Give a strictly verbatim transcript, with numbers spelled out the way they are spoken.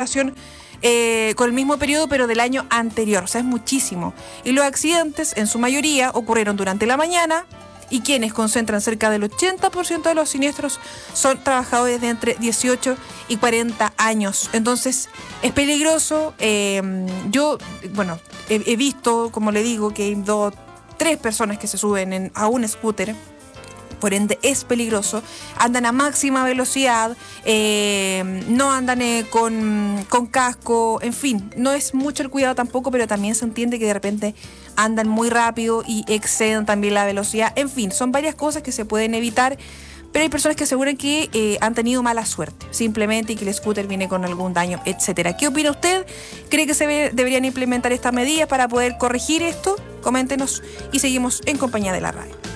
comparación eh, con el mismo periodo, pero del año anterior. O sea, es muchísimo. Y los accidentes, en su mayoría, ocurrieron durante la mañana, y quienes concentran cerca del ochenta por ciento de los siniestros son trabajadores de entre dieciocho y cuarenta años. Entonces, es peligroso. Eh, yo, bueno, he, he visto, como le digo, que hay dos, tres personas que se suben en, a un scooter. Por ende, es peligroso. Andan a máxima velocidad, eh, no andan eh, con, con casco, en fin, no es mucho el cuidado tampoco, pero también se entiende que de repente andan muy rápido y exceden también la velocidad. En fin, son varias cosas que se pueden evitar, pero hay personas que aseguran que eh, han tenido mala suerte, simplemente, y que el scooter viene con algún daño, etcétera. ¿Qué opina usted? ¿Cree que se ve, deberían implementar estas medidas para poder corregir esto? Coméntenos y seguimos en compañía de la radio.